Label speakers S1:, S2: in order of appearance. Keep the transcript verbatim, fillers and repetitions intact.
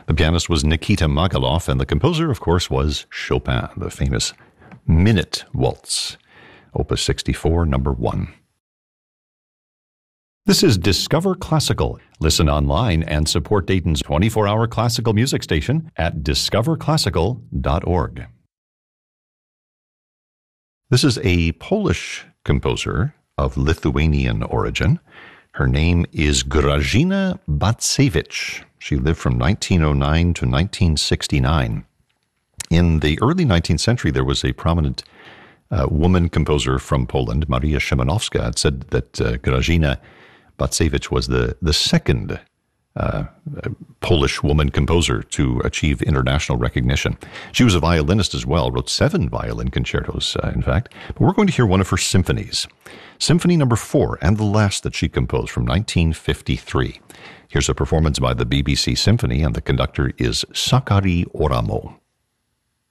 S1: The pianist was Nikita Magaloff, and the composer, of course, was Chopin, the famous Minute Waltz, Opus sixty-four, number one. This is Discover Classical. Listen online and support Dayton's twenty-four hour classical music station at discover classical dot org. This is a Polish composer of Lithuanian origin. Her name is Grażyna Bacewicz. She lived from nineteen oh nine to nineteen sixty-nine. In the early nineteenth century, there was a prominent uh, woman composer from Poland, Maria Szymanowska. It said that uh, Grażyna Bacewicz was the, the second uh, Polish woman composer to achieve international recognition. She was a violinist as well, wrote seven violin concertos, uh, in fact. But we're going to hear one of her symphonies. Symphony number four, and the last that she composed, from nineteen fifty-three. Here's a performance by the B B C Symphony, and the conductor is Sakari Oramo.